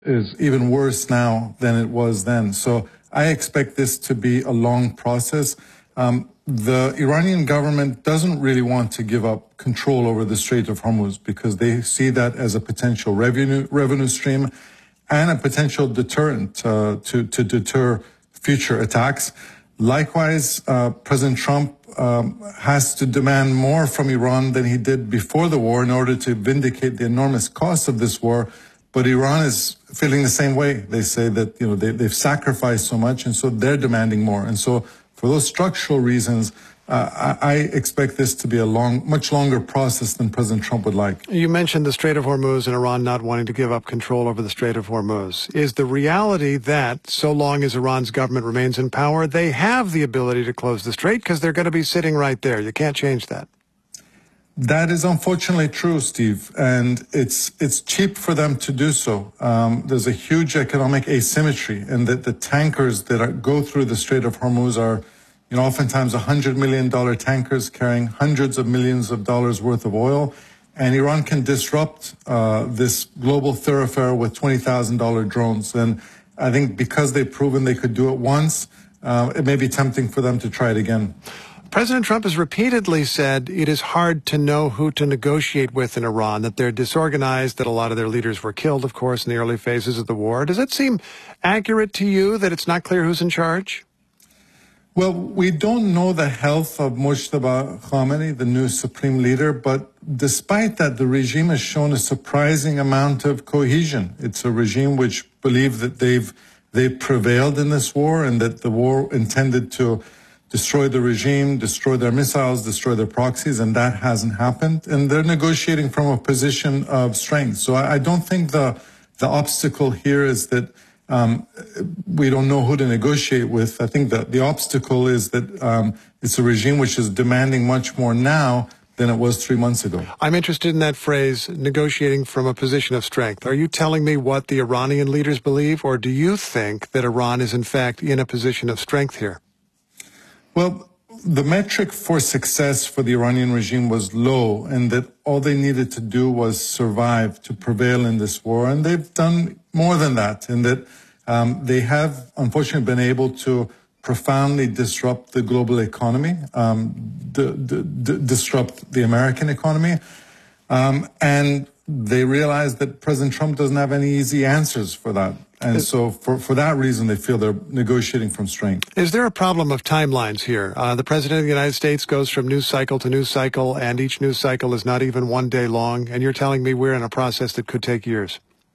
is even worse now than it was then. So I expect this to be a long process. The Iranian government doesn't really want to give up control over the Strait of Hormuz because they see that as a potential revenue stream and a potential deterrent to deter future attacks. Likewise, President Trump has to demand more from Iran than he did before the war in order to vindicate the enormous cost of this war. But Iran is feeling the same way. They say that, they've sacrificed so much, and so they're demanding more. And so for those structural reasons, I expect this to be a much longer process than President Trump would like. You mentioned the Strait of Hormuz and Iran not wanting to give up control over the Strait of Hormuz. Is the reality that so long as Iran's government remains in power, they have the ability to close the strait because they're going to be sitting right there? You can't change that. That is unfortunately true, Steve, and it's cheap for them to do so. There's a huge economic asymmetry in that the tankers that go through the Strait of Hormuz are, oftentimes $100 million tankers carrying hundreds of millions of dollars worth of oil, and Iran can disrupt this global thoroughfare with $20,000 drones. And I think because they've proven they could do it once, it may be tempting for them to try it again. President Trump has repeatedly said it is hard to know who to negotiate with in Iran, that they're disorganized, that a lot of their leaders were killed, of course, in the early phases of the war. Does it seem accurate to you that it's not clear who's in charge? Well, we don't know the health of Mojtaba Khamenei, the new supreme leader, but despite that, the regime has shown a surprising amount of cohesion. It's a regime which believes that they've prevailed in this war and that the war intended to destroy the regime, destroy their missiles, destroy their proxies, and that hasn't happened. And they're negotiating from a position of strength. So I don't think the obstacle here is that we don't know who to negotiate with. I think that the obstacle is that it's a regime which is demanding much more now than it was 3 months ago. I'm interested in that phrase, negotiating from a position of strength. Are you telling me what the Iranian leaders believe, or do you think that Iran is in fact in a position of strength here? Well, the metric for success for the Iranian regime was low, and that all they needed to do was survive to prevail in this war. And they've done more than that, in that they have, unfortunately, been able to profoundly disrupt the global economy, disrupt the American economy. And they realize that President Trump doesn't have any easy answers for that. And so for that reason, they feel they're negotiating from strength. Is there a problem of timelines here? The President of the United States goes from news cycle to news cycle, and each news cycle is not even one day long, and you're telling me we're in a process that could take years.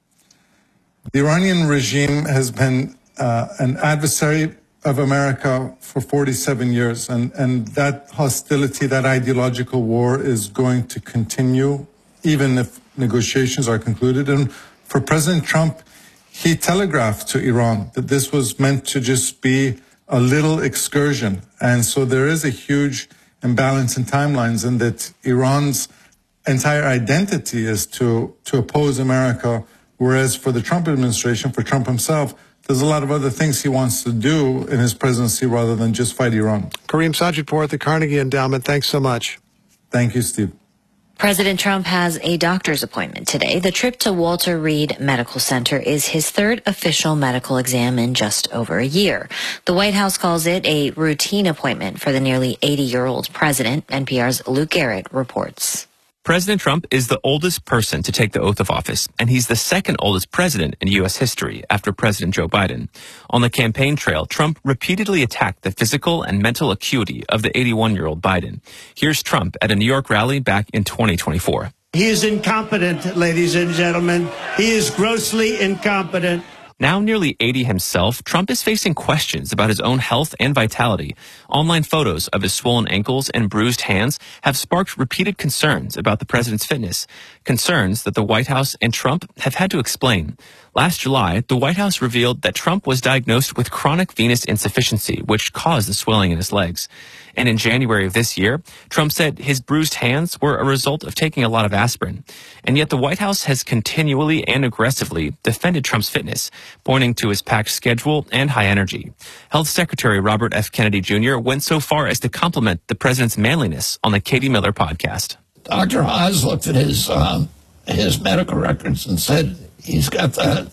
The Iranian regime has been an adversary of America for 47 years, and that hostility, that ideological war is going to continue, even if negotiations are concluded. And for President Trump, he telegraphed to Iran that this was meant to just be a little excursion. And so there is a huge imbalance in timelines, and that Iran's entire identity is to oppose America, whereas for the Trump administration, for Trump himself, there's a lot of other things he wants to do in his presidency rather than just fight Iran. Kareem Sajidpour at the Carnegie Endowment, thanks so much. Thank you, Steve. President Trump has a doctor's appointment today. The trip to Walter Reed Medical Center is his third official medical exam in just over a year. The White House calls it a routine appointment for the nearly 80-year-old president. NPR's Luke Garrett reports. President Trump is the oldest person to take the oath of office, and he's the second oldest president in U.S. history after President Joe Biden. On the campaign trail, Trump repeatedly attacked the physical and mental acuity of the 81-year-old Biden. Here's Trump at a New York rally back in 2024. He is incompetent, ladies and gentlemen. He is grossly incompetent. Now nearly 80 himself, Trump is facing questions about his own health and vitality. Online photos of his swollen ankles and bruised hands have sparked repeated concerns about the president's fitness, concerns that the White House and Trump have had to explain. Last July, the White House revealed that Trump was diagnosed with chronic venous insufficiency, which caused the swelling in his legs. And in January of this year, Trump said his bruised hands were a result of taking a lot of aspirin. And yet the White House has continually and aggressively defended Trump's fitness, pointing to his packed schedule and high energy. Health Secretary Robert F. Kennedy Jr. went so far as to compliment the president's manliness on the Katie Miller podcast. Dr. Oz looked at his medical records and said he's got the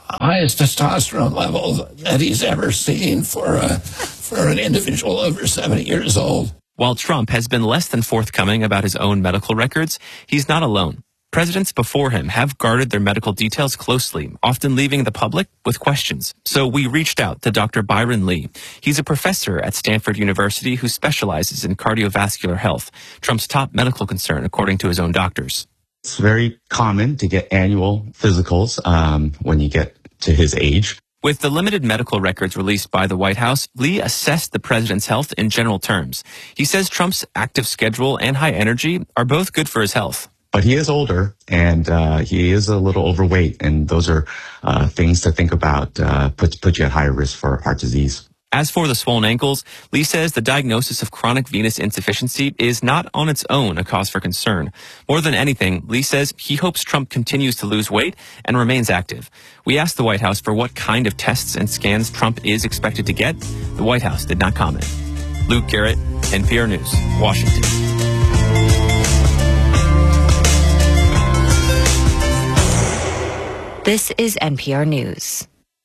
highest testosterone level that he's ever seen for an individual over 70 years old. While Trump has been less than forthcoming about his own medical records, he's not alone. Presidents before him have guarded their medical details closely, often leaving the public with questions. So we reached out to Dr. Byron Lee. He's a professor at Stanford University who specializes in cardiovascular health, Trump's top medical concern, according to his own doctors. It's very common to get annual physicals when you get to his age. With the limited medical records released by the White House, Lee assessed the president's health in general terms. He says Trump's active schedule and high energy are both good for his health. But he is older, and he is a little overweight, and those are things to think about, put you at higher risk for heart disease. As for the swollen ankles, Lee says the diagnosis of chronic venous insufficiency is not on its own a cause for concern. More than anything, Lee says he hopes Trump continues to lose weight and remains active. We asked the White House for what kind of tests and scans Trump is expected to get. The White House did not comment. Luke Garrett, NPR News, Washington. This is NPR News.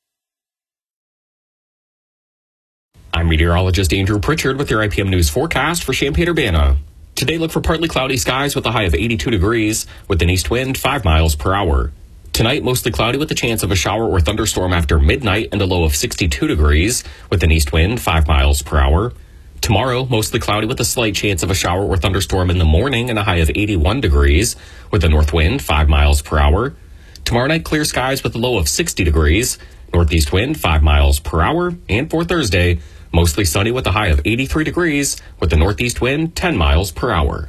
I'm meteorologist Andrew Pritchard with your IPM News forecast for Champaign-Urbana. Today, look for partly cloudy skies with a high of 82 degrees with an east wind 5 miles per hour. Tonight, mostly cloudy with a chance of a shower or thunderstorm after midnight and a low of 62 degrees with an east wind 5 miles per hour. Tomorrow, mostly cloudy with a slight chance of a shower or thunderstorm in the morning and a high of 81 degrees with a north wind 5 miles per hour. Tomorrow night, clear skies with a low of 60 degrees, northeast wind 5 miles per hour. And for Thursday, mostly sunny with a high of 83 degrees with a northeast wind 10 miles per hour.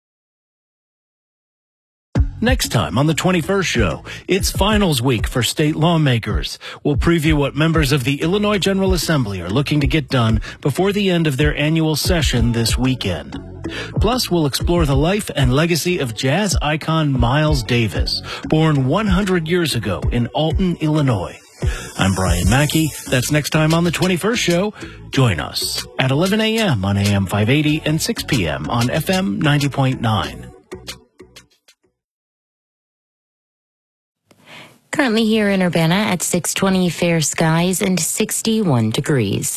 Next time on the 21st show, it's finals week for state lawmakers. We'll preview what members of the Illinois General Assembly are looking to get done before the end of their annual session this weekend. Plus, we'll explore the life and legacy of jazz icon Miles Davis, born 100 years ago in Alton, Illinois. I'm Brian Mackey. That's next time on the 21st show. Join us at 11 a.m. on AM 580 and 6 p.m. on FM 90.9. Currently here in Urbana at 620, fair skies and 61 degrees.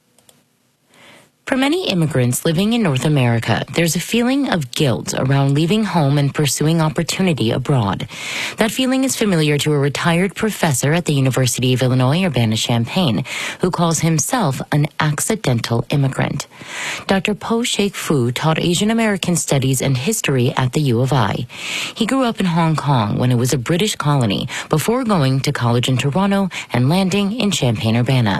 For many immigrants living in North America, there's a feeling of guilt around leaving home and pursuing opportunity abroad. That feeling is familiar to a retired professor at the University of Illinois Urbana-Champaign, who calls himself an accidental immigrant. Dr. Po Sheik Fu taught Asian American Studies and History at the U of I. He grew up in Hong Kong when it was a British colony before going to college in Toronto and landing in Champaign-Urbana.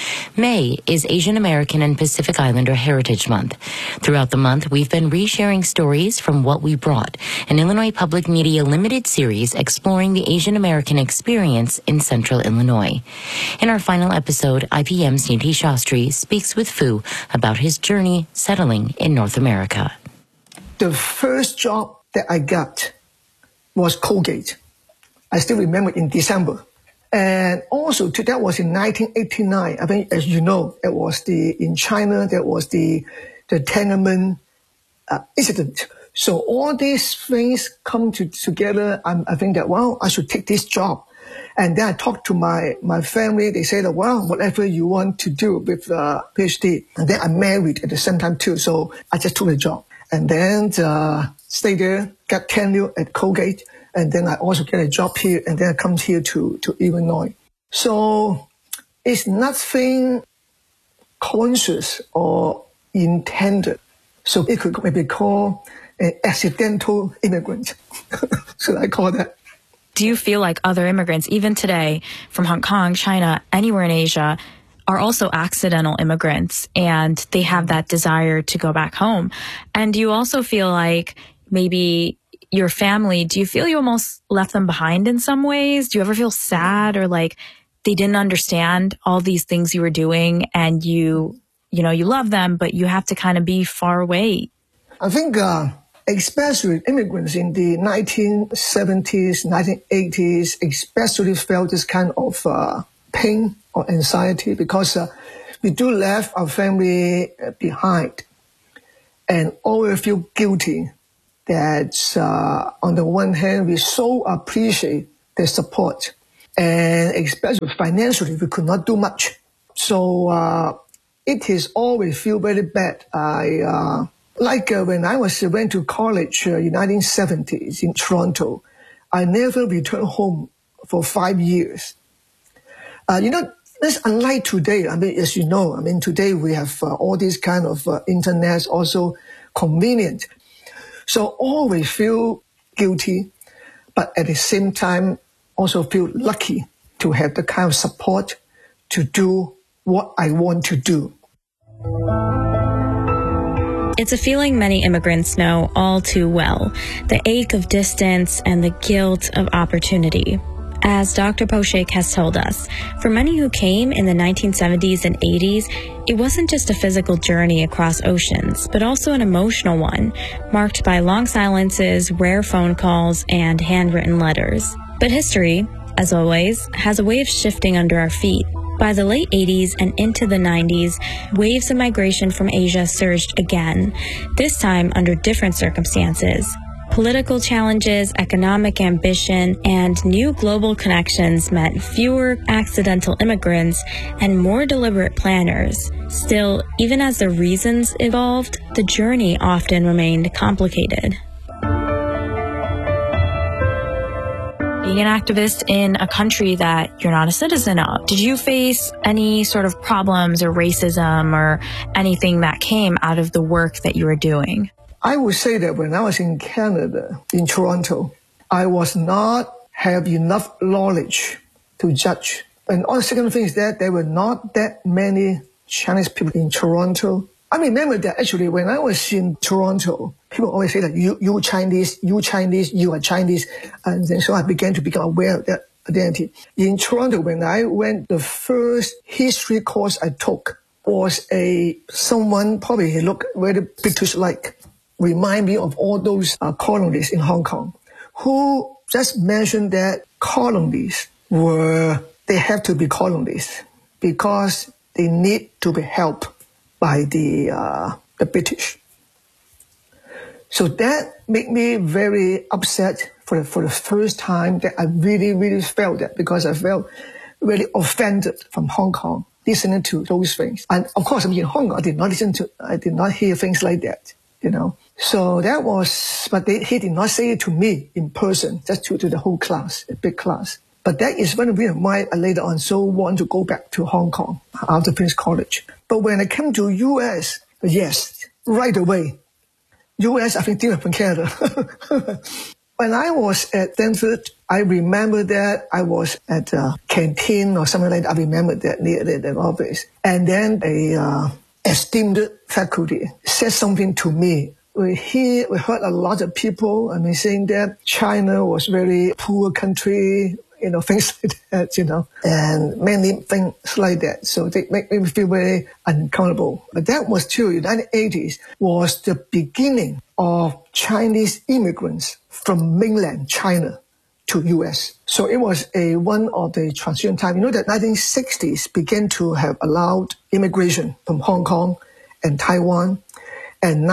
May is Asian American and Pacific Islander Heritage Month. Throughout the month, we've been resharing stories from What We Brought, an Illinois Public Media limited series exploring the Asian American experience in Central Illinois. In our final episode, IPM's Nidhi Shastri speaks with Fu about his journey settling in North America. The first job that I got was Colgate. I still remember in December. And also, that was in 1989. I think, as you know, it was in China, there was the Tiananmen incident. So all these things come together. I think that, well, I should take this job. And then I talked to my family. They said, well, whatever you want to do with PhD. And then I married at the same time too. So I just took the job. And then stayed there, got tenure at Colgate. And then I also get a job here, and then I come here to Illinois. So it's nothing conscious or intended. So it could maybe call an accidental immigrant. Should I call that? Do you feel like other immigrants, even today, from Hong Kong, China, anywhere in Asia, are also accidental immigrants, and they have that desire to go back home? And do you also feel like maybe your family, do you feel you almost left them behind in some ways? Do you ever feel sad or like they didn't understand all these things you were doing and you love them, but you have to kind of be far away? I think especially immigrants in the 1970s, 1980s, especially felt this kind of pain or anxiety because we do leave our family behind and always feel guilty that on the one hand, we so appreciate their support. And especially financially, we could not do much. So it is always feel very bad. When I went to college in 1970s in Toronto, I never returned home for 5 years. That's unlike today. I mean, as you know, today we have all these kind of internet, also convenient. So always feel guilty, but at the same time, also feel lucky to have the kind of support to do what I want to do. It's a feeling many immigrants know all too well, the ache of distance and the guilt of opportunity. As Dr. Poshak has told us, for many who came in the 1970s and 80s, it wasn't just a physical journey across oceans, but also an emotional one, marked by long silences, rare phone calls, and handwritten letters. But history, as always, has a way of shifting under our feet. By the late 80s and into the 90s, waves of migration from Asia surged again, this time under different circumstances. Political challenges, economic ambition, and new global connections meant fewer accidental immigrants and more deliberate planners. Still, even as the reasons evolved, the journey often remained complicated. Being an activist in a country that you're not a citizen of, did you face any sort of problems or racism or anything that came out of the work that you were doing? I would say that when I was in Canada, in Toronto, I was not have enough knowledge to judge. And the second thing is that there were not that many Chinese people in Toronto. I remember that actually when I was in Toronto, people always say that you Chinese, you are Chinese. And then so I began to become aware of that identity. In Toronto, when I went, the first history course I took was someone probably he looked very British-like. Remind me of all those colonies in Hong Kong who just mentioned that colonies they have to be colonies because they need to be helped by the British. So that made me very upset for the first time that I really, really felt that because I felt really offended from Hong Kong listening to those things. And of course, in Hong Kong, I did not hear things like that, So that was, but he did not say it to me in person, just to the whole class, a big class. But that is one of the reasons why I later on so want to go back to Hong Kong after Prince College. But when I came to US, yes, right away. US, I think, different from Canada. When I was at Stanford, I remember that I was at a canteen or something like that. I remember that near the office. And then a esteemed faculty said something to me. We heard a lot of people, saying that China was very poor country, things like that, and many things like that. So they make me feel very uncomfortable. But that was too, in the 1980s, was the beginning of Chinese immigrants from mainland China to US. So it was one of the transition time. That 1960s began to have allowed immigration from Hong Kong and Taiwan. And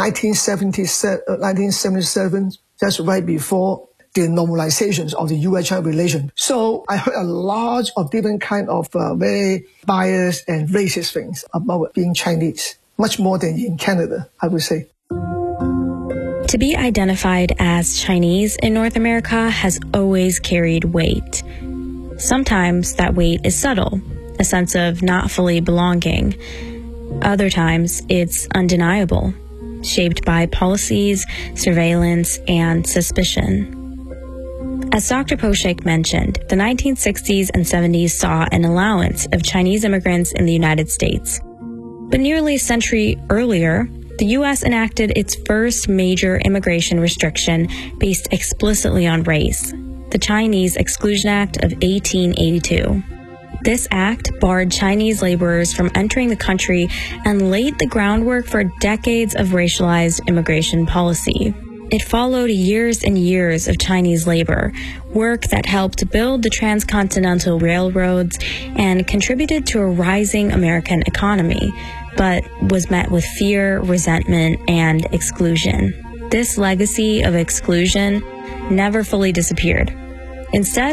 1977, just right before the normalizations of the U.S.-China relation. So I heard a lot of different kind of very biased and racist things about being Chinese, much more than in Canada, I would say. To be identified as Chinese in North America has always carried weight. Sometimes that weight is subtle, a sense of not fully belonging. Other times it's undeniable, shaped by policies, surveillance, and suspicion. As Dr. Poshak mentioned, the 1960s and 70s saw an allowance of Chinese immigrants in the United States. But nearly a century earlier, the U.S. enacted its first major immigration restriction based explicitly on race, the Chinese Exclusion Act of 1882. This act barred Chinese laborers from entering the country and laid the groundwork for decades of racialized immigration policy. It followed years and years of Chinese labor, work that helped build the transcontinental railroads and contributed to a rising American economy, but was met with fear, resentment, and exclusion. This legacy of exclusion never fully disappeared. Instead,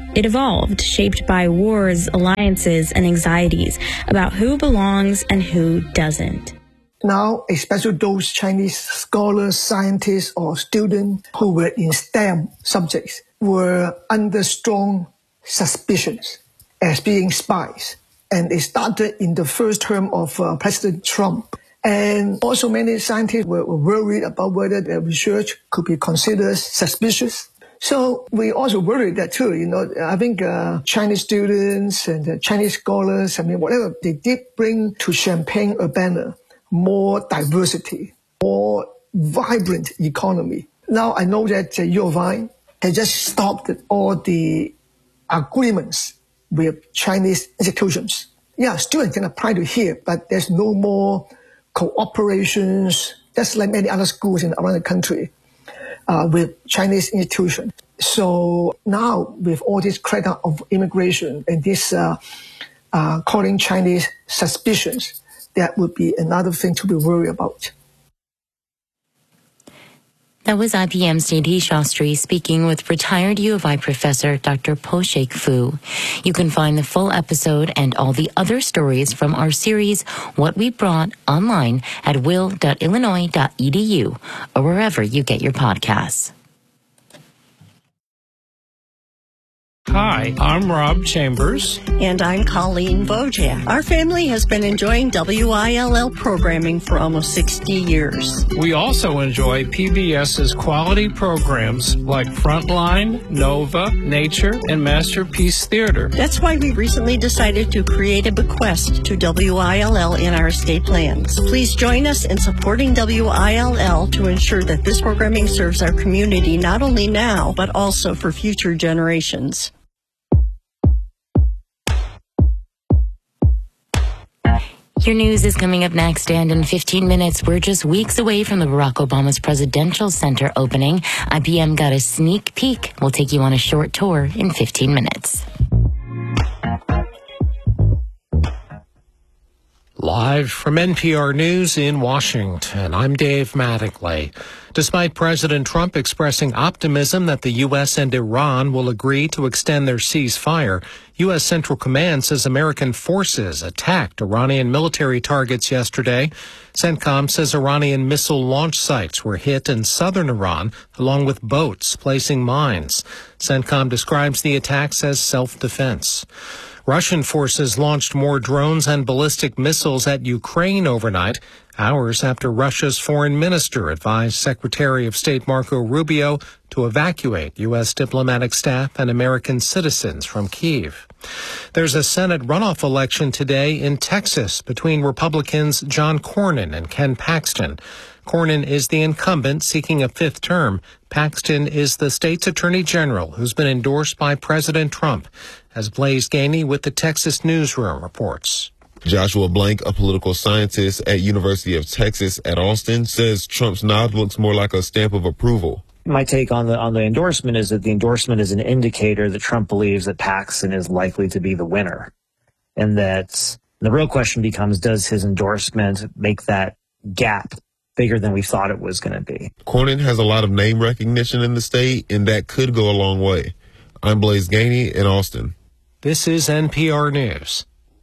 It evolved, shaped by wars, alliances, and anxieties about who belongs and who doesn't. Now, especially those Chinese scholars, scientists, or students who were in STEM subjects were under strong suspicions as being spies. And it started in the first term of President Trump. And also many scientists were worried about whether their research could be considered suspicious. So we also worried that too, I think Chinese students and Chinese scholars, whatever, they did bring to Champaign-Urbana more diversity, more vibrant economy. Now I know that U of I has just stopped all the agreements with Chinese institutions. Yeah, students can apply to here, but there's no more cooperations, just like many other schools around the country, with Chinese institutions. So now with all this crackdown of immigration and this calling Chinese suspicions, that would be another thing to be worried about. That was IPM's Nidhi Shastri speaking with retired U of I professor Dr. Po-Shek Fu. You can find the full episode and all the other stories from our series, What We Brought, online at will.illinois.edu or wherever you get your podcasts. Hi, I'm Rob Chambers. And I'm Colleen Wojak. Our family has been enjoying WILL programming for almost 60 years. We also enjoy PBS's quality programs like Frontline, Nova, Nature, and Masterpiece Theater. That's why we recently decided to create a bequest to WILL in our estate plans. Please join us in supporting WILL to ensure that this programming serves our community not only now, but also for future generations. Your news is coming up next, and in 15 minutes, we're just weeks away from the Barack Obama's Presidential Center opening. IPM got a sneak peek. We'll take you on a short tour in 15 minutes. Live from NPR News in Washington, I'm Dave Mattingly. Despite President Trump expressing optimism that the U.S. and Iran will agree to extend their ceasefire, U.S. Central Command says American forces attacked Iranian military targets yesterday. CENTCOM says Iranian missile launch sites were hit in southern Iran, along with boats placing mines. CENTCOM describes the attacks as self-defense. Russian forces launched more drones and ballistic missiles at Ukraine overnight, hours after Russia's foreign minister advised Secretary of State Marco Rubio to evacuate U.S. diplomatic staff and American citizens from Kyiv. There's a Senate runoff election today in Texas between Republicans John Cornyn and Ken Paxton. Cornyn is the incumbent seeking a fifth term. Paxton is the state's attorney general who's been endorsed by President Trump, as Blaise Gainey with the Texas Newsroom reports. Joshua Blank, a political scientist at University of Texas at Austin, says Trump's nod looks more like a stamp of approval. My take on the endorsement is that the endorsement is an indicator that Trump believes that Paxton is likely to be the winner. And that the real question becomes, does his endorsement make that gap bigger than we thought it was going to be? Cornyn has a lot of name recognition in the state, and that could go a long way. I'm Blaise Gainey in Austin. This is NPR News.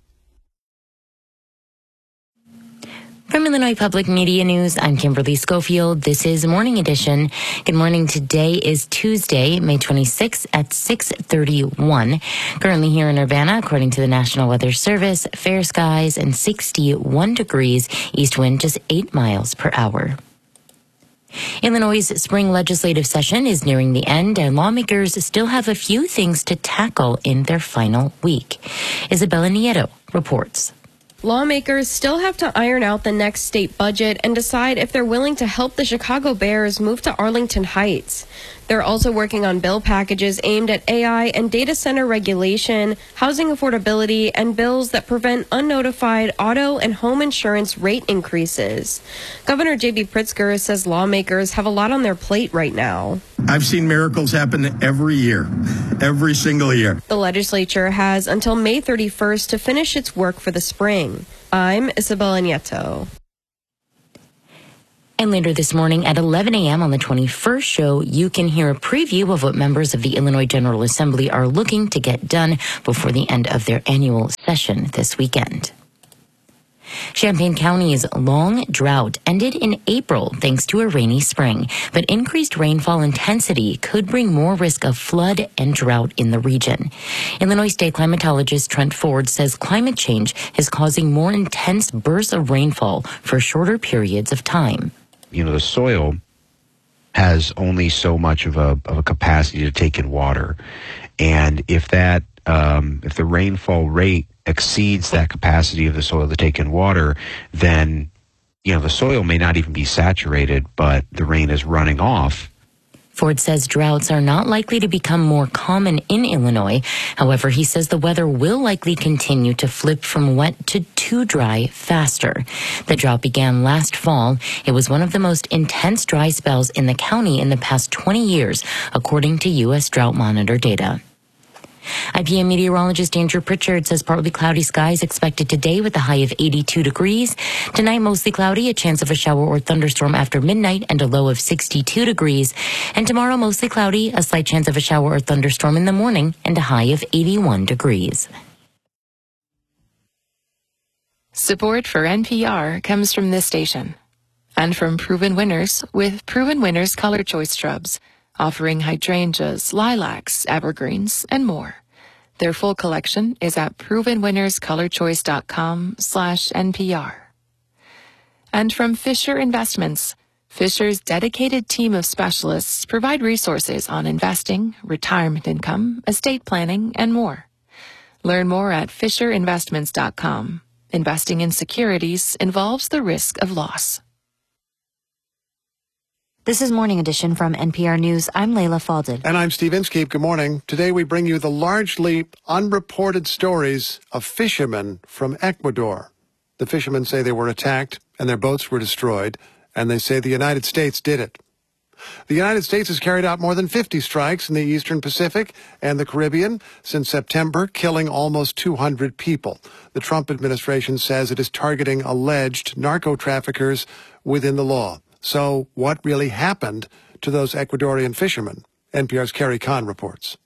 From Illinois Public Media News, I'm Kimberly Schofield. This is Morning Edition. Good morning. Today is Tuesday, May 26th at 6:31. Currently here in Urbana, according to the National Weather Service, fair skies and 61 degrees, east wind just 8 miles per hour. Illinois' spring legislative session is nearing the end, and lawmakers still have a few things to tackle in their final week. Isabella Nieto reports. Lawmakers still have to iron out the next state budget and decide if they're willing to help the Chicago Bears move to Arlington Heights. They're also working on bill packages aimed at AI and data center regulation, housing affordability, and bills that prevent unnotified auto and home insurance rate increases. Governor J.B. Pritzker says lawmakers have a lot on their plate right now. I've seen miracles happen every year, every single year. The legislature has until May 31st to finish its work for the spring. I'm Isabella Nieto. And later this morning at 11 a.m. on the 21st show, you can hear a preview of what members of the Illinois General Assembly are looking to get done before the end of their annual session this weekend. Champaign County's long drought ended in April thanks to a rainy spring, but increased rainfall intensity could bring more risk of flood and drought in the region. Illinois state climatologist Trent Ford says climate change is causing more intense bursts of rainfall for shorter periods of time. You know, the soil has only so much of a capacity to take in water, and if that if the rainfall rate exceeds that capacity of the soil to take in water, then, you know, the soil may not even be saturated, but the rain is running off. Ford says droughts are not likely to become more common in Illinois. However, he says the weather will likely continue to flip from wet to too dry faster. The drought began last fall. It was one of the most intense dry spells in the county in the past 20 years, according to U.S. Drought Monitor data. IPM meteorologist Andrew Pritchard says partly cloudy skies expected today with a high of 82 degrees. Tonight, mostly cloudy, a chance of a shower or thunderstorm after midnight and a low of 62 degrees. And tomorrow, mostly cloudy, a slight chance of a shower or thunderstorm in the morning and a high of 81 degrees. Support for NPR comes from this station and from Proven Winners with Proven Winners Color Choice Shrubs, offering hydrangeas, lilacs, evergreens, and more. Their full collection is at provenwinnerscolorchoice.com/NPR. And from Fisher Investments, Fisher's dedicated team of specialists provide resources on investing, retirement income, estate planning, and more. Learn more at fisherinvestments.com. Investing in securities involves the risk of loss. This is Morning Edition from NPR News. I'm Layla Falded. And I'm Steve Inskeep. Good morning. Today we bring you the largely unreported stories of fishermen from Ecuador. The fishermen say they were attacked and their boats were destroyed, and they say the United States did it. The United States has carried out more than 50 strikes in the Eastern Pacific and the Caribbean since September, killing almost 200 people. The Trump administration says it is targeting alleged narco-traffickers within the law. So what really happened to those Ecuadorian fishermen? NPR's Carrie Kahn reports.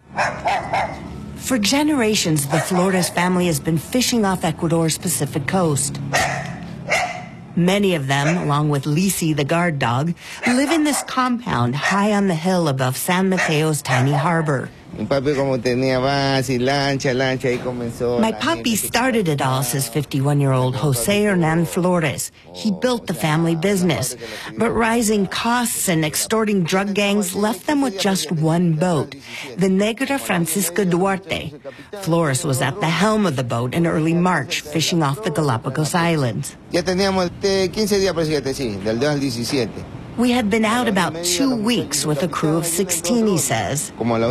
For generations, the Flores family has been fishing off Ecuador's Pacific coast. Many of them, along with Lisi, the guard dog, live in this compound high on the hill above San Mateo's tiny harbor. My puppy started it all, says 51-year-old Jose Hernan Flores. He built the family business. But rising costs and extorting drug gangs left them with just one boat, the Negra Francisca Duarte. Flores was at the helm of the boat in early March, fishing off the Galapagos Islands. We had been out about 2 weeks with a crew of 16, he says. When about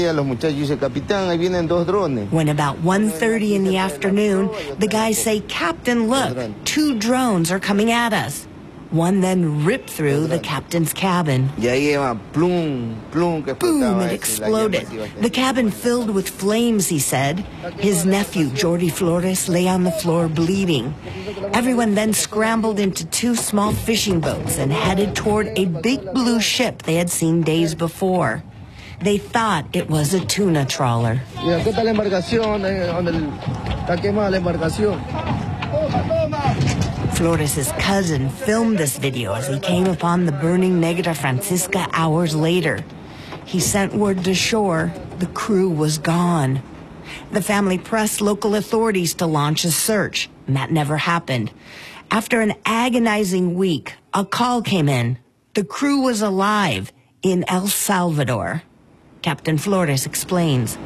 1:30 in the afternoon, the guys say, "Captain, look, 2 drones are coming at us." One then ripped through the captain's cabin. Boom, it exploded. The cabin filled with flames, he said. His nephew, Jordi Flores, lay on the floor bleeding. Everyone then scrambled into 2 small fishing boats and headed toward a big blue ship they had seen days before. They thought it was a tuna trawler. Flores' cousin filmed this video as he came upon the burning Negra Francisca hours later. He sent word to shore the crew was gone. The family pressed local authorities to launch a search, and that never happened. After an agonizing week, a call came in. The crew was alive in El Salvador. Captain Flores explains.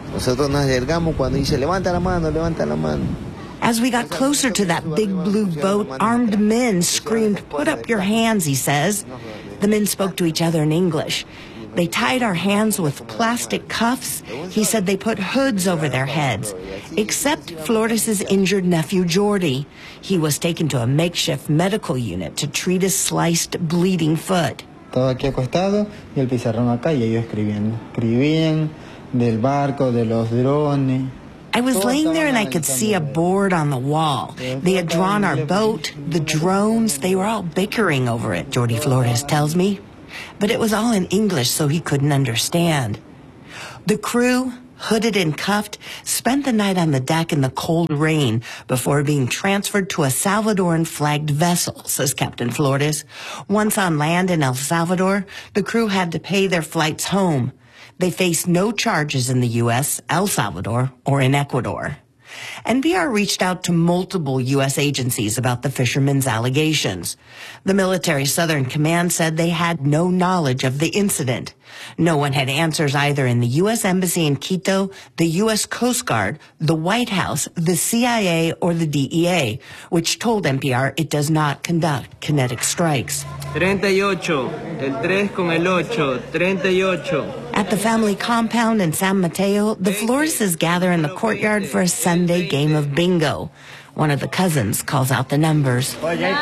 As we got closer to that big blue boat, armed men screamed, "Put up your hands," he says. The men spoke to each other in English. They tied our hands with plastic cuffs. He said they put hoods over their heads, except Flores' injured nephew, Jordi. He was taken to a makeshift medical unit to treat his sliced, bleeding foot. Todo aquí acostado y el pizarrón acá y ellos escribían del barco, de los drones. I was laying there and I could see a board on the wall. They had drawn our boat, the drones. They were all bickering over it, Jordi Flores tells me. But it was all in English, so he couldn't understand. The crew, hooded and cuffed, spent the night on the deck in the cold rain before being transferred to a Salvadoran-flagged vessel, says Captain Flores. Once on land in El Salvador, the crew had to pay their flights home. They faced no charges in the U.S., El Salvador, or in Ecuador. NPR reached out to multiple U.S. agencies about the fishermen's allegations. The military Southern Command said they had no knowledge of the incident. No one had answers either in the U.S. Embassy in Quito, the U.S. Coast Guard, the White House, the CIA, or the DEA, which told NPR it does not conduct kinetic strikes. 38, el 3 con el 8, 38. At the family compound in San Mateo, the Flores gather in the courtyard for a Sunday game of bingo. One of the cousins calls out the numbers.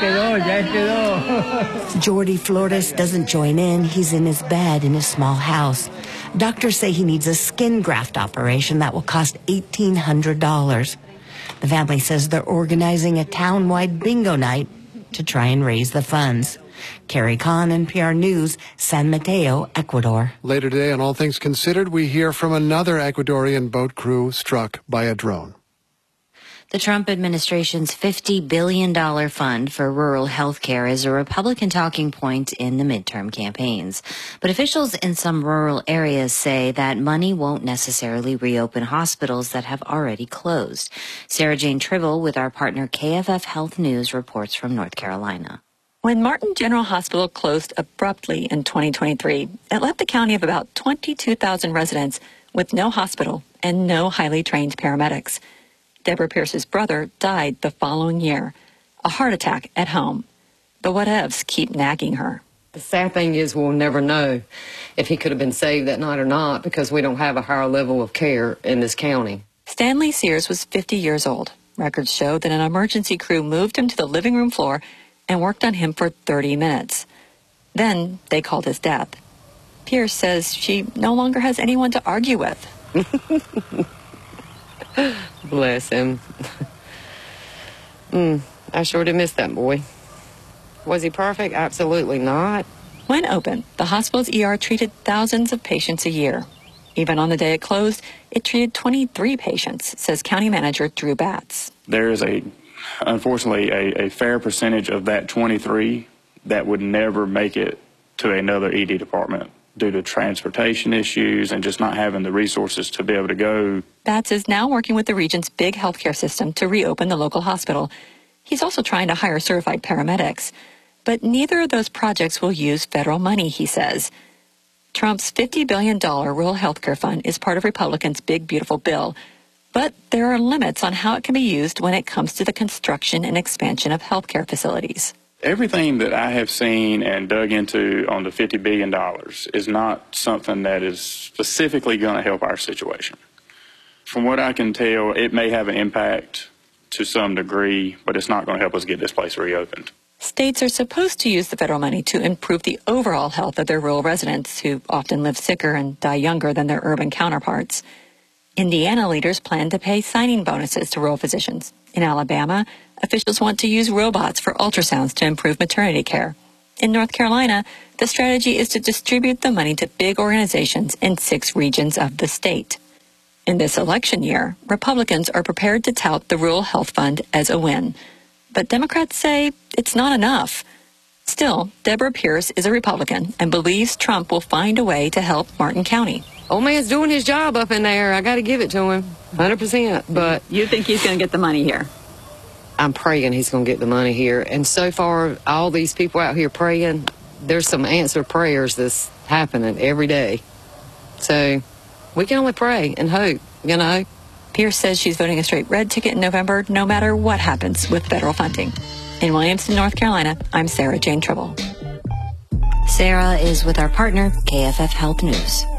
Jordi Flores doesn't join in. He's in his bed in his small house. Doctors say he needs a skin graft operation that will cost $1,800. The family says they're organizing a town-wide bingo night to try and raise the funds. Carrie Kahn, NPR News, San Mateo, Ecuador. Later today, on All Things Considered, we hear from another Ecuadorian boat crew struck by a drone. The Trump administration's $50 billion fund for rural health care is a Republican talking point in the midterm campaigns. But officials in some rural areas say that money won't necessarily reopen hospitals that have already closed. Sarah Jane Tribble with our partner KFF Health News reports from North Carolina. When Martin General Hospital closed abruptly in 2023, it left a county of about 22,000 residents with no hospital and no highly trained paramedics. Deborah Pierce's brother died the following year, a heart attack at home. The what-ifs keep nagging her. The sad thing is we'll never know if he could have been saved that night or not because we don't have a higher level of care in this county. Stanley Sears was 50 years old. Records show that an emergency crew moved him to the living room floor and worked on him for 30 minutes. Then they called his death. Pierce says she no longer has anyone to argue with. Bless him. I sure did miss that boy. Was he perfect? Absolutely not. When open, the hospital's ER treated thousands of patients a year. Even on the day it closed, it treated 23 patients, says County Manager Drew Batts. There is unfortunately a fair percentage of that 23 that would never make it to another ED department due to transportation issues and just not having the resources to be able to go. Batts is now working with the region's big healthcare system to reopen the local hospital. He's also trying to hire certified paramedics. But neither of those projects will use federal money, he says. Trump's $50 billion rural healthcare fund is part of Republicans' Big Beautiful Bill. But there are limits on how it can be used when it comes to the construction and expansion of healthcare facilities. Everything that I have seen and dug into on the $50 billion is not something that is specifically going to help our situation. From what I can tell, it may have an impact to some degree, but it's not going to help us get this place reopened. States are supposed to use the federal money to improve the overall health of their rural residents, who often live sicker and die younger than their urban counterparts. Indiana leaders plan to pay signing bonuses to rural physicians. In Alabama, officials want to use robots for ultrasounds to improve maternity care. In North Carolina, the strategy is to distribute the money to big organizations in 6 regions of the state. In this election year, Republicans are prepared to tout the Rural Health Fund as a win. But Democrats say it's not enough. Still, Deborah Pierce is a Republican and believes Trump will find a way to help Martin County. Old man's doing his job up in there. I got to give it to him, 100%. But you think he's going to get the money here? I'm praying he's going to get the money here. And so far, all these people out here praying, there's some answered prayers that's happening every day. So we can only pray and hope, you know. Pierce says she's voting a straight red ticket in November, no matter what happens with federal funding. In Williamston, North Carolina, I'm Sarah Jane Tribble. Sarah is with our partner, KFF Health News.